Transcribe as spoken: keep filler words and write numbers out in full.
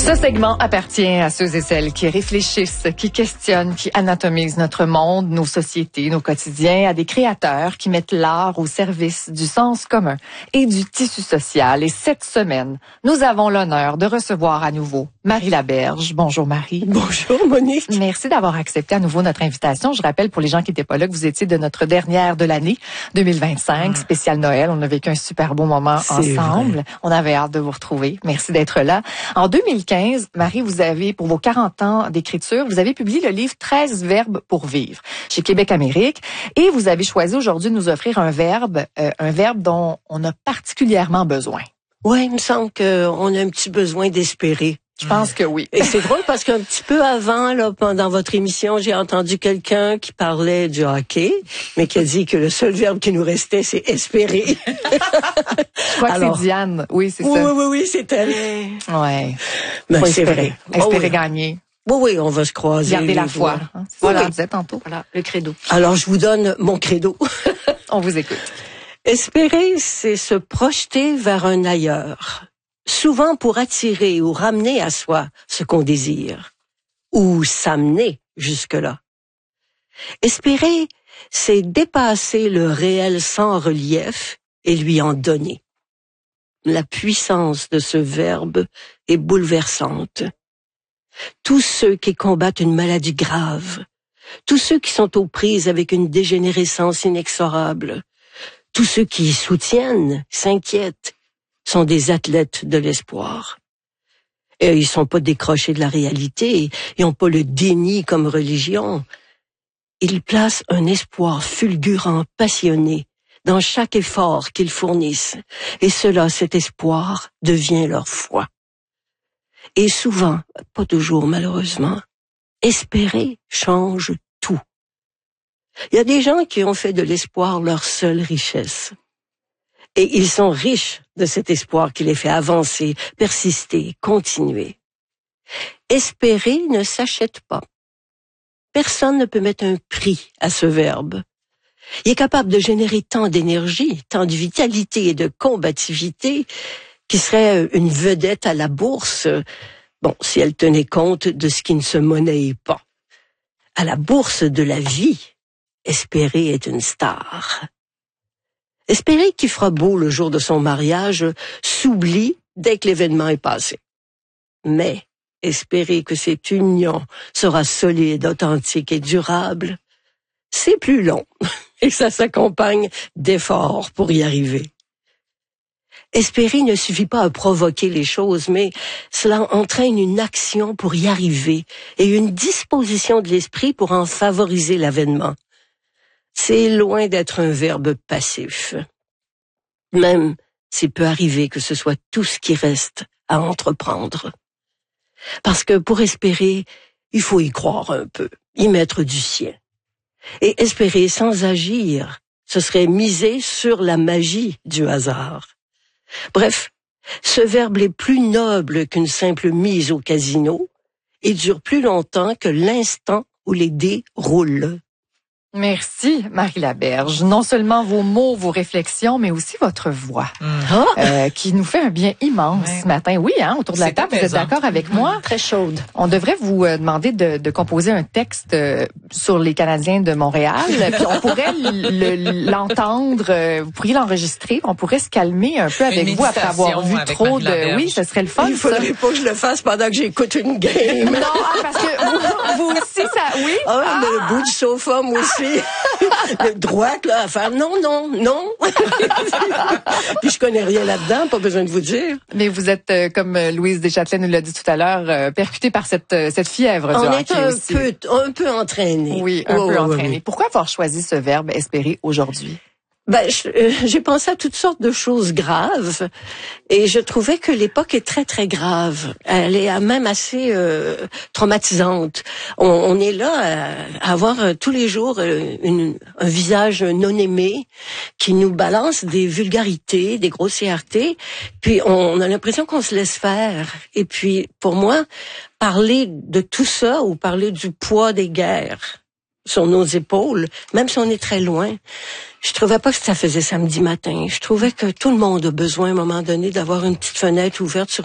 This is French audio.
Ce segment appartient à ceux et celles qui réfléchissent, qui questionnent, qui anatomisent notre monde, nos sociétés, nos quotidiens, à des créateurs qui mettent l'art au service du sens commun et du tissu social. Et cette semaine, nous avons l'honneur de recevoir à nouveau Marie Laberge. Bonjour Marie. Bonjour Monique. Merci d'avoir accepté à nouveau notre invitation. Je rappelle pour les gens qui n'étaient pas là que vous étiez de notre dernière de l'année deux mille vingt-cinq, spécial Noël. On a vécu un super beau moment C'est ensemble. vrai. On avait hâte de vous retrouver. Merci d'être là. En deux mille quinze, Marie, vous avez, pour vos quarante ans d'écriture, vous avez publié le livre treize verbes pour vivre chez Québec Amérique et vous avez choisi aujourd'hui de nous offrir un verbe, euh, un verbe dont on a particulièrement besoin. Ouais, il me semble qu'on a un petit besoin d'espérer. Je pense que oui. Et c'est drôle parce qu'un petit peu avant, là, pendant votre émission, j'ai entendu quelqu'un qui parlait du hockey, mais qui a dit que le seul verbe qui nous restait, c'est espérer. Je crois Alors, que c'est Diane. Oui, c'est oui, ça. oui, oui, oui, c'est elle. Ouais. Ben, Faut c'est espérer. vrai. Oh, Espérer oui. gagner. Oui, oui, on va se croiser. Garder la les foi. doigts. Hein? C'est ça Oui, qu'on oui. disait tantôt. Voilà, le credo. Alors, je vous donne mon credo. On vous écoute. Espérer, c'est se projeter vers un ailleurs, souvent pour attirer ou ramener à soi ce qu'on désire, ou s'amener jusque-là. Espérer, c'est dépasser le réel sans relief et lui en donner. La puissance de ce verbe est bouleversante. Tous ceux qui combattent une maladie grave, tous ceux qui sont aux prises avec une dégénérescence inexorable, tous ceux qui y soutiennent, s'inquiètent, sont des athlètes de l'espoir. Et ils sont pas décrochés de la réalité, ils ont pas le déni comme religion. Ils placent un espoir fulgurant, passionné, dans chaque effort qu'ils fournissent. Et cela, cet espoir, devient leur foi. Et souvent, pas toujours malheureusement, espérer change tout. Il y a des gens qui ont fait de l'espoir leur seule richesse. Et ils sont riches de cet espoir qui les fait avancer, persister, continuer. Espérer ne s'achète pas. Personne ne peut mettre un prix à ce verbe. Il est capable de générer tant d'énergie, tant de vitalité et de combativité qui serait une vedette à la bourse, bon, si elle tenait compte de ce qui ne se monnaie pas. À la bourse de la vie, espérer est une star. Espérer qu'il fera beau le jour de son mariage s'oublie dès que l'événement est passé. Mais espérer que cette union sera solide, authentique et durable, c'est plus long et ça s'accompagne d'efforts pour y arriver. Espérer ne suffit pas à provoquer les choses, mais cela entraîne une action pour y arriver et une disposition de l'esprit pour en favoriser l'avènement. C'est loin d'être un verbe passif. Même s'il peut arriver que ce soit tout ce qui reste à entreprendre. Parce que pour espérer, il faut y croire un peu, y mettre du sien. Et espérer sans agir, ce serait miser sur la magie du hasard. Bref, ce verbe est plus noble qu'une simple mise au casino et dure plus longtemps que l'instant où les dés roulent. Merci, Marie Laberge. Non seulement vos mots, vos réflexions, mais aussi votre voix, Mmh. euh, qui nous fait un bien immense Ouais. ce matin. Oui, hein, autour de la C'est table, vous êtes apaisant. d'accord avec moi? Très chaude. On devrait vous euh, demander de, de composer un texte euh, sur les Canadiens de Montréal, puis on pourrait l- le- l'entendre, euh, vous pourriez l'enregistrer, on pourrait se calmer un peu avec Une vous après avoir vu méditation avec trop Marie de... Laberge. Oui, ce serait le fun, Il ça. faudrait pas que je le fasse pendant que j'écoute une game. Non, ah, parce que vous, vous aussi, ça... Oui? Ah, mais le bout du sofa, moi aussi. Le droite, là, à faire non, non, non. Puis je connais rien là-dedans, pas besoin de vous dire. Mais vous êtes, euh, comme euh, Louise Deschâtelet nous l'a dit tout à l'heure, euh, percutée par cette, euh, cette fièvre du On hockey est un aussi. peu, un peu entraîné. Oui, un Oh, peu oui, entraîné. oui. Pourquoi avoir choisi ce verbe espérer aujourd'hui? Ben, je- euh, j'ai pensé à toutes sortes de choses graves et je trouvais que l'époque est très très grave. Elle est même assez euh, traumatisante. On, on est là à, à avoir euh, tous les jours euh, une, un visage non aimé qui nous balance des vulgarités, des grossièretés, puis on, on a l'impression qu'on se laisse faire. Et puis pour moi, parler de tout ça ou parler du poids des guerres sur nos épaules, même si on est très loin, je trouvais pas que ça faisait samedi matin. Je trouvais que tout le monde a besoin, à un moment donné, d'avoir une petite fenêtre ouverte sur